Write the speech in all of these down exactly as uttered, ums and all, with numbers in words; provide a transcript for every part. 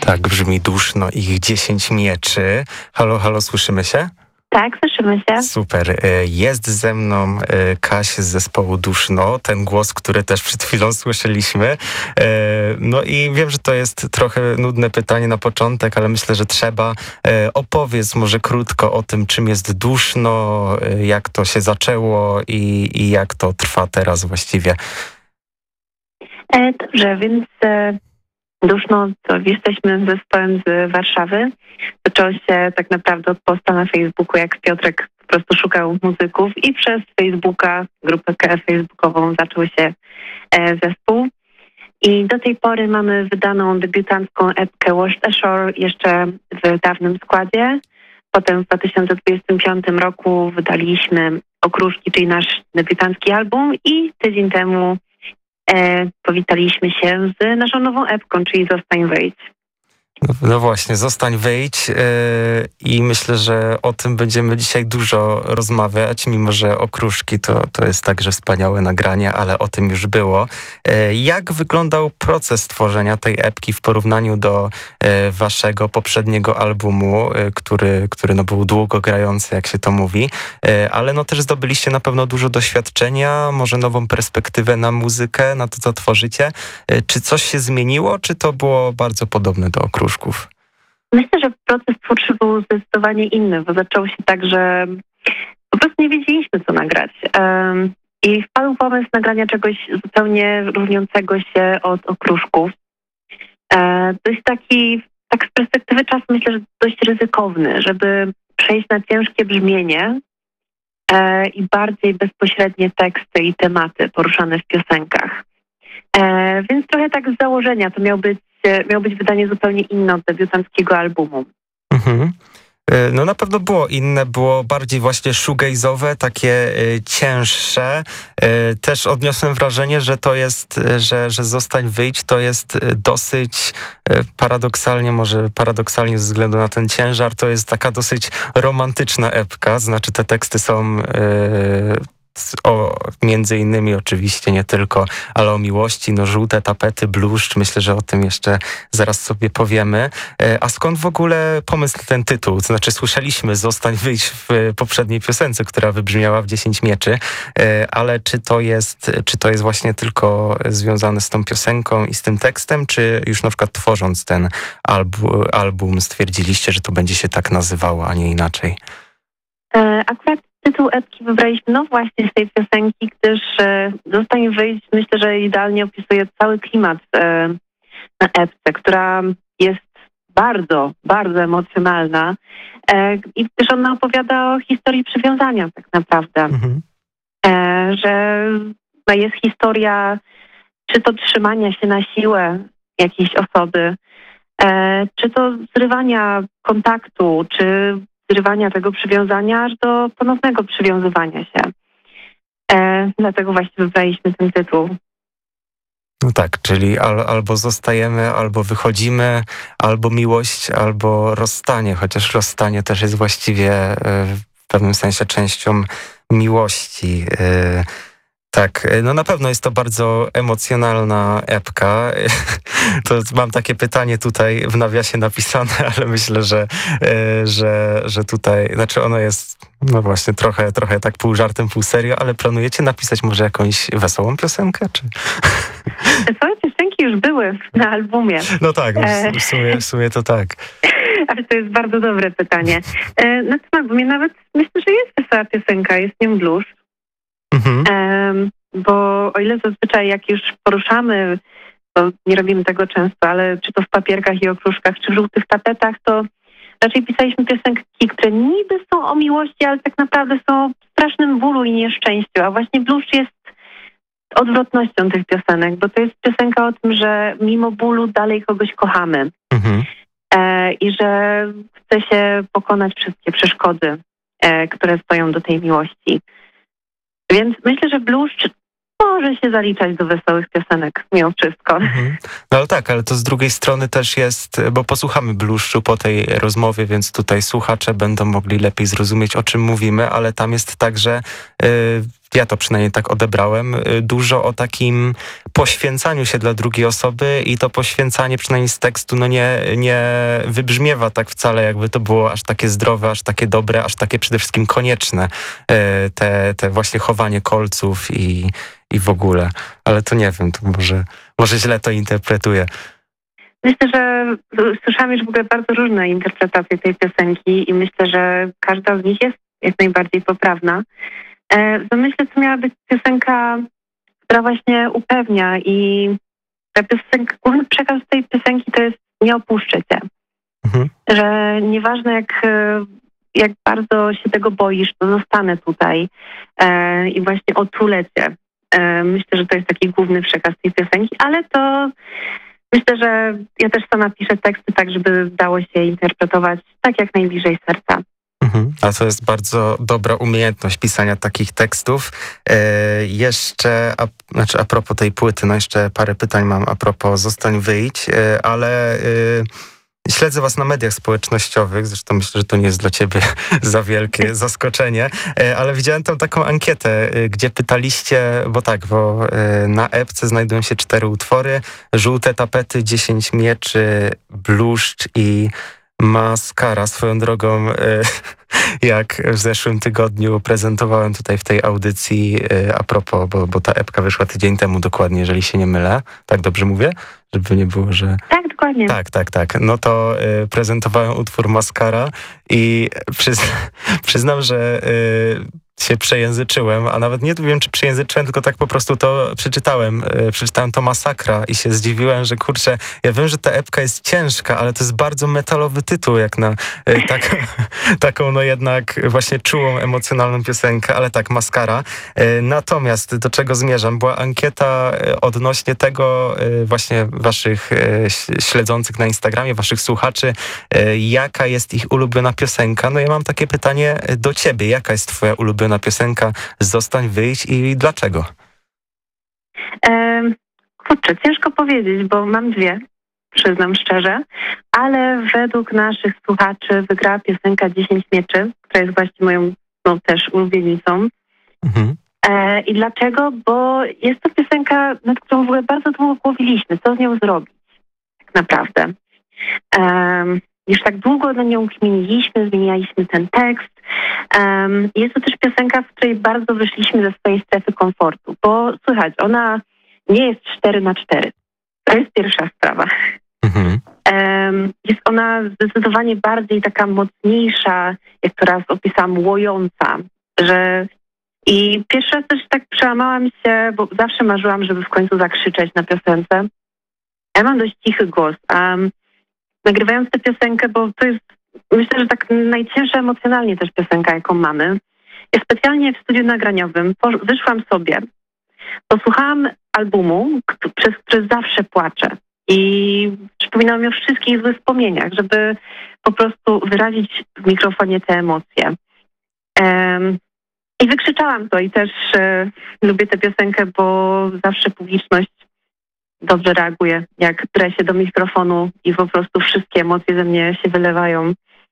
Tak brzmi Duszno, ich dziesięć mieczy. Halo, halo, słyszymy się? Tak, słyszymy się. Super. Jest ze mną Kaś z zespołu Duszno, ten głos, który też przed chwilą słyszeliśmy. No i wiem, że to jest trochę nudne pytanie na początek, ale myślę, że trzeba. Opowiedz może krótko o tym, czym jest Duszno, jak to się zaczęło i, i jak to trwa teraz właściwie. E, dobrze, więc e, Duszno to jesteśmy zespołem z Warszawy. Zaczęło się tak naprawdę od posta na Facebooku, jak Piotrek po prostu szukał muzyków i przez Facebooka, grupę facebookową zaczął się e, zespół. I do tej pory mamy wydaną debiutancką epkę Washed Ashore jeszcze w dawnym składzie. Potem w dwa tysiące dwudziestym piątym roku wydaliśmy Okruszki, czyli nasz debiutancki album i tydzień temu e, powitaliśmy się z naszą nową epką, czyli Zostań Wyjdź. No, no właśnie, Zostań Wyjdź yy, i myślę, że o tym będziemy dzisiaj dużo rozmawiać, mimo że Okruszki to, to jest także wspaniałe nagranie, ale o tym już było. Yy, jak wyglądał proces tworzenia tej epki w porównaniu do yy, waszego poprzedniego albumu, yy, który, który no był długo grający, jak się to mówi, yy, ale no też zdobyliście na pewno dużo doświadczenia, może nową perspektywę na muzykę, na to, co tworzycie. Yy, czy coś się zmieniło, czy to było bardzo podobne do Okruszków? Myślę, że proces twórczy był zdecydowanie inny, bo zaczął się tak, że po prostu nie wiedzieliśmy, co nagrać. Um, I wpadł pomysł nagrania czegoś zupełnie różniącego się od Okruszków. E, to jest taki, tak z perspektywy czasu myślę, że dość ryzykowny, żeby przejść na ciężkie brzmienie e, i bardziej bezpośrednie teksty i tematy poruszane w piosenkach. E, więc trochę tak z założenia to miał być miało być wydanie zupełnie inne od debiutanckiego albumu. Mhm. No na pewno było inne, było bardziej właśnie shoegaze'owe, takie y, cięższe. Y, też odniosłem wrażenie, że to jest, że, że Zostań Wyjdź to jest dosyć y, paradoksalnie, może paradoksalnie ze względu na ten ciężar, to jest taka dosyć romantyczna epka, znaczy te teksty są y, o, między innymi oczywiście, nie tylko, ale o miłości, no żółte tapety, bluszcz, myślę, że o tym jeszcze zaraz sobie powiemy. A skąd w ogóle pomysł na ten tytuł? To znaczy słyszeliśmy Zostań Wyjdź w poprzedniej piosence, która wybrzmiała w dziesięć mieczy, ale czy to jest, czy to jest właśnie tylko związane z tą piosenką i z tym tekstem, czy już na przykład tworząc ten album, album stwierdziliście, że to będzie się tak nazywało, a nie inaczej? Akurat tytuł epki wybraliśmy no właśnie z tej piosenki, gdyż e, Zostań Wyjść myślę, że idealnie opisuje cały klimat e, na epce, która jest bardzo, bardzo emocjonalna e, i też ona opowiada o historii przywiązania tak naprawdę. Mhm. E, że no, jest historia czy to trzymania się na siłę jakiejś osoby, e, czy to zrywania kontaktu, czy zrywania tego przywiązania aż do ponownego przywiązywania się. E, dlatego właśnie wybraliśmy ten tytuł. No tak, czyli al, albo zostajemy, albo wychodzimy, albo miłość, albo rozstanie, chociaż rozstanie też jest właściwie e, w pewnym sensie częścią miłości. E, Tak, no na pewno jest to bardzo emocjonalna epka. To mam takie pytanie tutaj w nawiasie napisane, ale myślę, że, że, że tutaj, znaczy ono jest, no właśnie, trochę, trochę tak pół żartem, pół serio, ale planujecie napisać może jakąś wesołą piosenkę? Czy? Wesołe piosenki już były na albumie. No tak, w sumie, w sumie to tak. Ale to jest bardzo dobre pytanie. Na tym albumie nawet myślę, że jest wesoła piosenka, jest nią blues. Mhm. Um, bo o ile zazwyczaj jak już poruszamy, to nie robimy tego często, ale czy to w papierkach i okruszkach, czy w żółtych tapetach, to raczej pisaliśmy piosenki, które niby są o miłości, ale tak naprawdę są o strasznym bólu i nieszczęściu, a właśnie blues jest odwrotnością tych piosenek, bo to jest piosenka o tym, że mimo bólu dalej kogoś kochamy. Mhm. E, i że chce się pokonać wszystkie przeszkody, e, które stoją do tej miłości. Więc myślę, że blues no, może się zaliczać do wesołych piosenek mimo wszystko. Mhm. No ale tak, ale to z drugiej strony też jest, bo posłuchamy bluszczu po tej rozmowie, więc tutaj słuchacze będą mogli lepiej zrozumieć, o czym mówimy, ale tam jest także, y, ja to przynajmniej tak odebrałem, y, dużo o takim poświęcaniu się dla drugiej osoby i to poświęcanie przynajmniej z tekstu no nie, nie wybrzmiewa tak wcale, jakby to było aż takie zdrowe, aż takie dobre, aż takie przede wszystkim konieczne, y, te, te właśnie chowanie kolców i, i w ogóle. Ale to nie wiem, to może, może źle to interpretuję. Myślę, że słyszałam już w ogóle bardzo różne interpretacje tej piosenki i myślę, że każda z nich jest jak najbardziej poprawna. W zamyśle to miała być piosenka, która właśnie upewnia i ta piosenka, główny przekaz tej piosenki to jest nie opuszczę cię. Mhm. Że nieważne jak, jak bardzo się tego boisz, to zostanę tutaj e, i właśnie otulę cię. E, myślę, że to jest taki główny przekaz tej piosenki, ale to myślę, że ja też sama piszę teksty tak, żeby dało się interpretować tak jak najbliżej serca. Mhm. A to jest bardzo dobra umiejętność pisania takich tekstów. E, jeszcze, a, znaczy a propos tej płyty, no jeszcze parę pytań mam a propos Zostań wyjdź, e, ale e, śledzę was na mediach społecznościowych, zresztą myślę, że to nie jest dla ciebie za wielkie zaskoczenie, e, ale widziałem tam taką ankietę, e, gdzie pytaliście, bo tak, bo e, na epce znajdują się cztery utwory, Żółte tapety, dziesięć mieczy, Bluszcz i Maskara. Swoją drogą, jak w zeszłym tygodniu prezentowałem tutaj w tej audycji, a propos, bo, bo ta epka wyszła tydzień temu dokładnie, jeżeli się nie mylę. Tak dobrze mówię? Żeby nie było, że... Tak, dokładnie. Tak, tak, tak. No to y, prezentowałem utwór Maskara i przyzna, przyznam, że y, się przejęzyczyłem, a nawet nie wiem, czy przejęzyczyłem, tylko tak po prostu to przeczytałem. Y, przeczytałem to Masakra i się zdziwiłem, że kurczę, ja wiem, że ta epka jest ciężka, ale to jest bardzo metalowy tytuł, jak na y, tak, taką no jednak właśnie czułą, emocjonalną piosenkę, ale tak, Maskara. Y, natomiast do czego zmierzam? Była ankieta y, odnośnie tego y, właśnie waszych y, śledzących na Instagramie, waszych słuchaczy, y, jaka jest ich ulubiona piosenka. No ja mam takie pytanie do ciebie. Jaka jest twoja ulubiona piosenka Zostań wyjść i dlaczego? E, kurczę, ciężko powiedzieć, bo mam dwie, przyznam szczerze, ale według naszych słuchaczy wygrała piosenka dziesięć mieczy, która jest właśnie moją no, też ulubienicą. Mhm. E, I dlaczego? Bo jest to piosenka, nad którą w ogóle bardzo długo głowiliśmy, co z nią zrobić tak naprawdę. E, już tak długo na nią kminiliśmy, zmienialiśmy ten tekst. Um, jest to też piosenka, w której bardzo wyszliśmy ze swojej strefy komfortu, bo słychać, ona nie jest cztery na cztery. To jest pierwsza sprawa. Mhm. Um, jest ona zdecydowanie bardziej taka mocniejsza, jak to raz opisałam, łojąca, że i pierwszy raz też tak przełamałam się, bo zawsze marzyłam, żeby w końcu zakrzyczeć na piosence. Ja mam dość cichy głos, a um, nagrywając tę piosenkę, bo to jest myślę, że tak najcięższa emocjonalnie też piosenka, jaką mamy. Ja specjalnie w studiu nagraniowym wyszłam sobie, posłuchałam albumu, przez który zawsze płaczę i przypominam mi o wszystkich złych wspomnieniach, żeby po prostu wyrazić w mikrofonie te emocje. Um, I wykrzyczałam to i też e, lubię tę piosenkę, bo zawsze publiczność dobrze reaguje, jak drę się do mikrofonu i po prostu wszystkie emocje ze mnie się wylewają.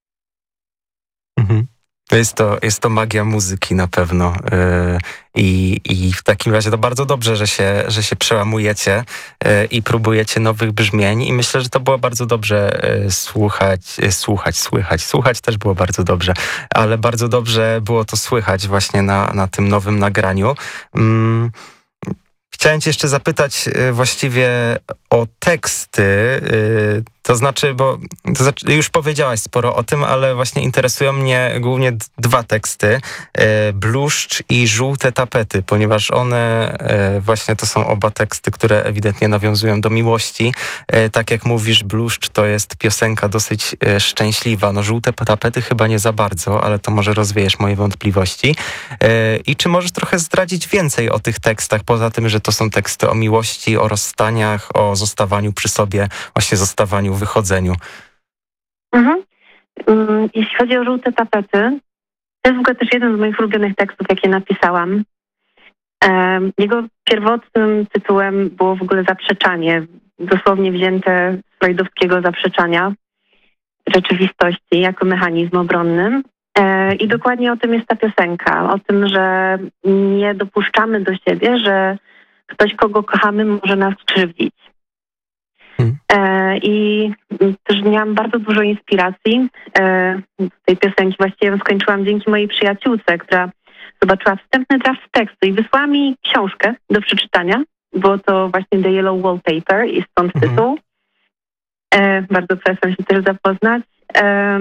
Mhm. Jest to, jest to magia muzyki na pewno yy, i, i w takim razie to bardzo dobrze, że się, że się przełamujecie yy, i próbujecie nowych brzmień i myślę, że to było bardzo dobrze yy, słuchać, yy, słuchać, słychać. Słuchać też było bardzo dobrze, ale bardzo dobrze było to słychać właśnie na, na tym nowym nagraniu. Yy. Chciałem cię jeszcze zapytać właściwie o teksty, to znaczy, bo to znaczy, już powiedziałaś sporo o tym, ale właśnie interesują mnie głównie d- dwa teksty, Bluszcz i Żółte tapety, ponieważ one właśnie to są oba teksty, które ewidentnie nawiązują do miłości. Tak jak mówisz, Bluszcz to jest piosenka dosyć szczęśliwa, no Żółte tapety chyba nie za bardzo, ale to może rozwiejesz moje wątpliwości. I czy możesz trochę zdradzić więcej o tych tekstach, poza tym, że to są teksty o miłości, o rozstaniach, o zostawaniu przy sobie, właśnie zostawaniu, wychodzeniu? Mhm. Jeśli chodzi o Żółte tapety, to jest w ogóle też jeden z moich ulubionych tekstów, jakie napisałam. Um, jego pierwotnym tytułem było w ogóle Zaprzeczanie, dosłownie wzięte z freudowskiego zaprzeczania rzeczywistości jako mechanizm obronny. E, I dokładnie o tym jest ta piosenka, o tym, że nie dopuszczamy do siebie, że ktoś, kogo kochamy, może nas krzywdzić. Hmm. E, I też miałam bardzo dużo inspiracji e, z tej piosenki. Właściwie ją skończyłam dzięki mojej przyjaciółce, która zobaczyła wstępny draft tekstu i wysłała mi książkę do przeczytania. Było to właśnie The Yellow Wallpaper i stąd Mhm. tytuł. E, bardzo polecam się też zapoznać. E,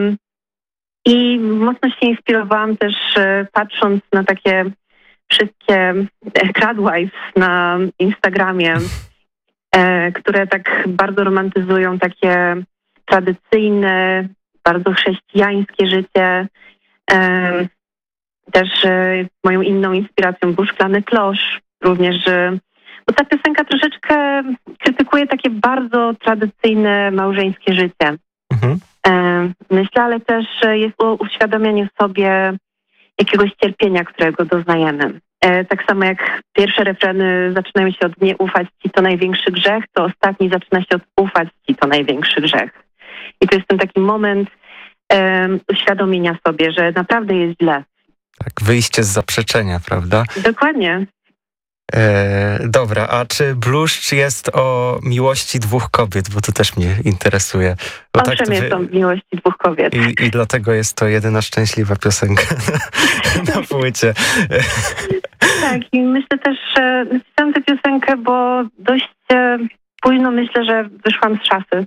I mocno się inspirowałam też e, patrząc na takie wszystkie Cradwives na Instagramie, e, które tak bardzo romantyzują takie tradycyjne, bardzo chrześcijańskie życie. E, też e, moją inną inspiracją był Szklany Klosz, również, e, bo ta piosenka troszeczkę krytykuje takie bardzo tradycyjne małżeńskie życie. Mhm. E, myślę, ale też jest o uświadomieniu sobie jakiegoś cierpienia, którego doznajemy. E, tak samo jak pierwsze refreny zaczynają się od nie ufać ci to największy grzech, to ostatni zaczyna się od ufać ci to największy grzech. I to jest ten taki moment e, uświadomienia sobie, że naprawdę jest źle. Tak, wyjście z zaprzeczenia, prawda? Dokładnie. E, dobra, a czy Bluszcz jest o miłości dwóch kobiet? Bo to też mnie interesuje. Bo Owszem, tak to jest wy... o miłości dwóch kobiet. I, I dlatego jest to jedyna szczęśliwa piosenka na płycie. Tak, i myślę też, że napisałam tę piosenkę, bo dość e, późno myślę, że wyszłam z szafy.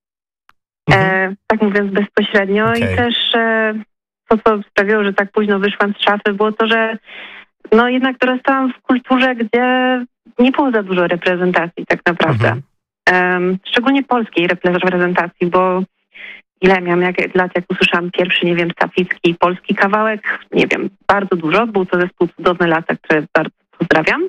Mhm. E, tak mówiąc bezpośrednio. Okay. I też e, to, co sprawiło, że tak późno wyszłam z szafy, było to, że no jednak dorastałam w kulturze, gdzie nie było za dużo reprezentacji tak naprawdę. Mhm. Um, szczególnie polskiej reprezentacji, bo ile miałam jak, lat, jak usłyszałam pierwszy, nie wiem, Stawicki polski kawałek, nie wiem, bardzo dużo. Był to zespół Cudowne Lata, który bardzo pozdrawiam.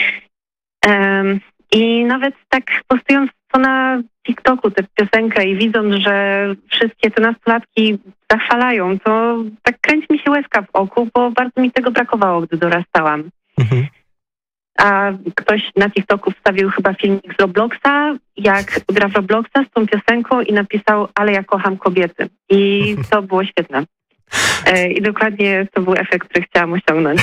Um, I nawet tak postując to na TikToku, tę piosenkę i widząc, że wszystkie te nastolatki zachwalają, to tak kręci mi się łezka w oku, bo bardzo mi tego brakowało, gdy dorastałam. Mhm. A ktoś na TikToku wstawił chyba filmik z Robloxa, jak gra w Robloxa z tą piosenką i napisał, ale ja kocham kobiety. I to było świetne. I dokładnie to był efekt, który chciałam osiągnąć.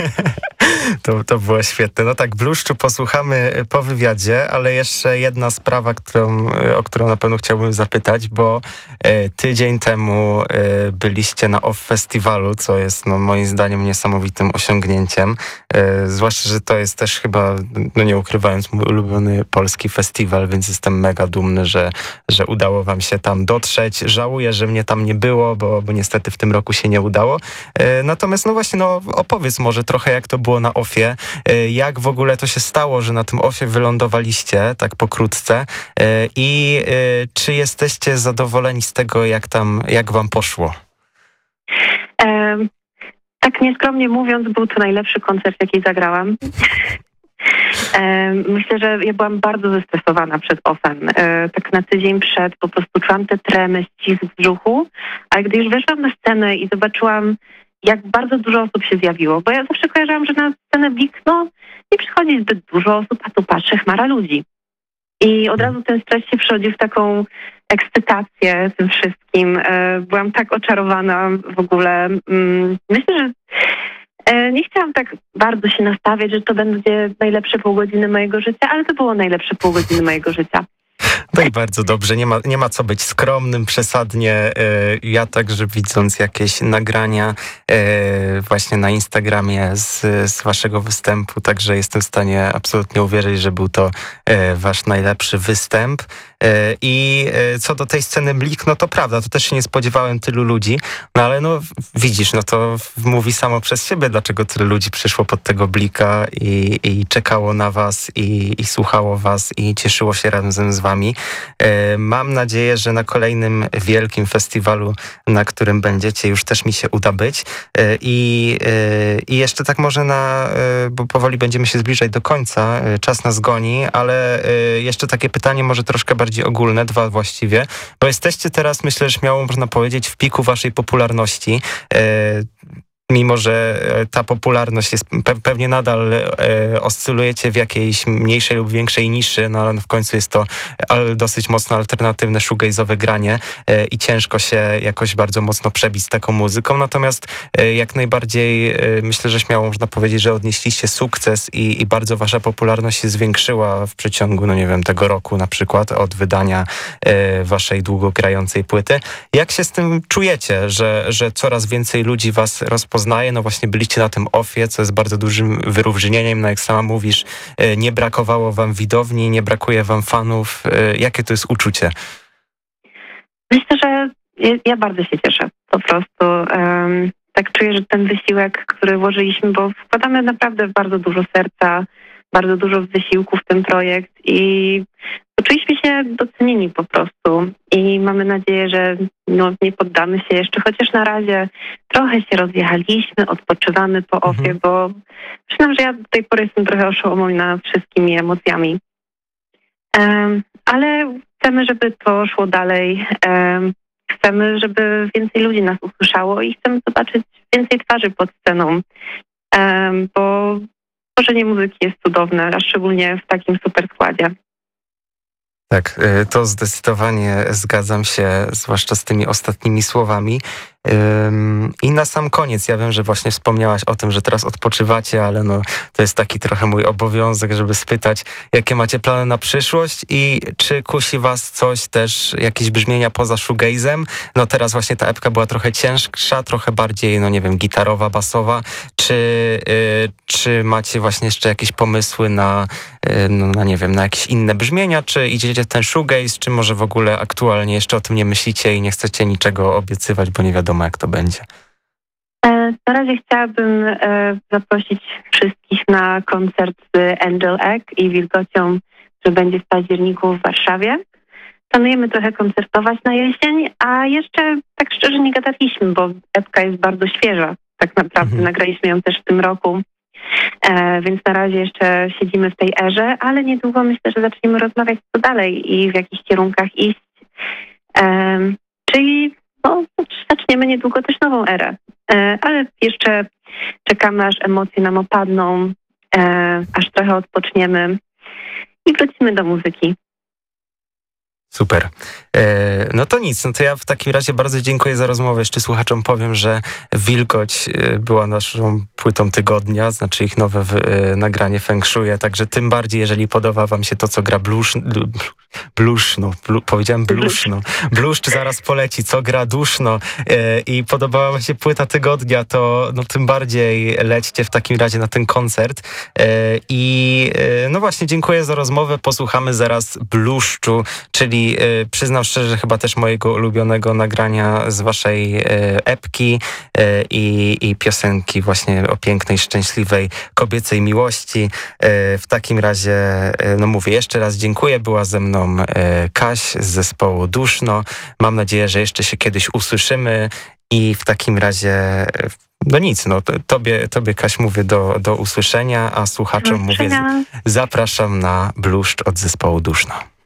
To, to było świetne. No tak, Bluszczu posłuchamy po wywiadzie, ale jeszcze jedna sprawa, którą, o którą na pewno chciałbym zapytać, bo e, tydzień temu e, byliście na Off Festiwalu, co jest no, moim zdaniem niesamowitym osiągnięciem. E, zwłaszcza, że to jest też chyba, no nie ukrywając, mój ulubiony polski festiwal, więc jestem mega dumny, że, że udało wam się tam dotrzeć. Żałuję, że mnie tam nie było, bo, bo niestety w tym roku się nie udało. E, natomiast no właśnie, no opowiedz może trochę, jak to było na Offie. Jak w ogóle to się stało, że na tym Offie wylądowaliście tak pokrótce i czy jesteście zadowoleni z tego, jak tam, jak wam poszło? E, tak nieskromnie mówiąc, był to najlepszy koncert, jaki zagrałam. E, myślę, że ja byłam bardzo zestresowana przed Offem. E, tak na tydzień przed po prostu czułam te tremy, ścisk w brzuchu, ale gdy już weszłam na scenę i zobaczyłam, jak bardzo dużo osób się zjawiło, bo ja zawsze kojarzyłam, że na scenę Blik, no, nie przychodzi zbyt dużo osób, a tu patrzę, chmara ludzi. I od razu ten stres się przerodził w taką ekscytację tym wszystkim. E, byłam tak oczarowana w ogóle. Mm, myślę, że e, nie chciałam tak bardzo się nastawiać, że to będzie najlepsze pół godziny mojego życia, ale to było najlepsze pół godziny mojego życia. No i bardzo dobrze, nie ma, nie ma co być skromnym przesadnie. Ja także widząc jakieś nagrania właśnie na Instagramie z, z waszego występu, także jestem w stanie absolutnie uwierzyć, że był to wasz najlepszy występ. I co do tej sceny Blik, no to prawda, to też się nie spodziewałem tylu ludzi, no ale no widzisz, no to mówi samo przez siebie, dlaczego tyle ludzi przyszło pod tego Blika i, i czekało na was i, i słuchało was i cieszyło się razem z wami. Mam nadzieję, że na kolejnym wielkim festiwalu, na którym będziecie, już też mi się uda być. I, i jeszcze tak może na, bo powoli będziemy się zbliżać do końca, czas nas goni, ale jeszcze takie pytanie może troszkę bardziej ogólne, dwa właściwie, bo jesteście teraz, myślę, że śmiało można powiedzieć, w piku waszej popularności. mimo że ta popularność jest, pewnie nadal oscylujecie w jakiejś mniejszej lub większej niszy, no ale w końcu jest to dosyć mocno alternatywne, shoegaze'owe granie i ciężko się jakoś bardzo mocno przebić z taką muzyką, natomiast jak najbardziej myślę, że śmiało można powiedzieć, że odnieśliście sukces i, i bardzo wasza popularność się zwiększyła w przeciągu, no nie wiem, tego roku na przykład od wydania waszej długogrającej płyty. Jak się z tym czujecie, że, że coraz więcej ludzi was rozpoznaje? No właśnie byliście na tym offie, co jest bardzo dużym wyróżnieniem, no jak sama mówisz, nie brakowało wam widowni, nie brakuje wam fanów. Jakie to jest uczucie? Myślę, że ja, ja bardzo się cieszę po prostu. Um, tak czuję, że ten wysiłek, który włożyliśmy, bo wkładamy naprawdę bardzo dużo serca, bardzo dużo wysiłku w ten projekt i poczuliśmy się docenieni po prostu i mamy nadzieję, że no, nie poddamy się jeszcze, chociaż na razie trochę się rozjechaliśmy, odpoczywamy po ofie, mhm. bo przyznam, że ja do tej pory jestem trochę oszołomiona wszystkimi emocjami. Um, ale chcemy, żeby to szło dalej. Um, chcemy, żeby więcej ludzi nas usłyszało i chcemy zobaczyć więcej twarzy pod sceną, um, bo tworzenie muzyki jest cudowne, a szczególnie w takim super składzie. Tak, to zdecydowanie zgadzam się, zwłaszcza z tymi ostatnimi słowami. I na sam koniec, ja wiem, że właśnie wspomniałaś o tym, że teraz odpoczywacie, ale no, to jest taki trochę mój obowiązek, żeby spytać, jakie macie plany na przyszłość i czy kusi was coś też, jakieś brzmienia poza shoegaze'em? No teraz właśnie ta epka była trochę cięższa, trochę bardziej, no nie wiem, gitarowa, basowa. Czy, yy, czy macie właśnie jeszcze jakieś pomysły na, yy, no, na, nie wiem, na jakieś inne brzmienia? Czy idziecie w ten shoegaze, czy może w ogóle aktualnie jeszcze o tym nie myślicie i nie chcecie niczego obiecywać, bo nie wiadomo, jak to będzie? Na razie chciałabym e, zaprosić wszystkich na koncert z Angel Egg i Wilgocią, który będzie w październiku w Warszawie. Planujemy trochę koncertować na jesień, a jeszcze tak szczerze nie gadaliśmy, bo epka jest bardzo świeża. Tak naprawdę mhm. nagraliśmy ją też w tym roku, e, więc na razie jeszcze siedzimy w tej erze, ale niedługo myślę, że zaczniemy rozmawiać co dalej i w jakichś kierunkach iść. E, czyli no, zaczniemy niedługo też nową erę, e, ale jeszcze czekamy, aż emocje nam opadną, e, aż trochę odpoczniemy i wrócimy do muzyki. Super. E, no to nic, no to ja w takim razie bardzo dziękuję za rozmowę. Jeszcze słuchaczom powiem, że Wilgoć była naszą płytą tygodnia, znaczy ich nowe w, e, nagranie Feng Shui, także tym bardziej, jeżeli podoba wam się to, co gra Blusz, Bluszno, blu, powiedziałem Bluszno, Bluszcz zaraz poleci, co gra Duszno e, i podobała wam się płyta tygodnia, to no tym bardziej lećcie w takim razie na ten koncert e, i e, no właśnie dziękuję za rozmowę, posłuchamy zaraz Bluszczu, czyli Yy, przyznam szczerze, chyba też mojego ulubionego nagrania z waszej yy, epki yy, i, i piosenki właśnie o pięknej, szczęśliwej, kobiecej miłości. Yy, w takim razie, yy, no mówię, jeszcze raz dziękuję. Była ze mną yy, Kaś z zespołu Duszno. Mam nadzieję, że jeszcze się kiedyś usłyszymy i w takim razie... Yy, No nic, no tobie, tobie Kaś mówię do, do usłyszenia, a słuchaczom mówię, zapraszam na Bluszcz od zespołu Duszno.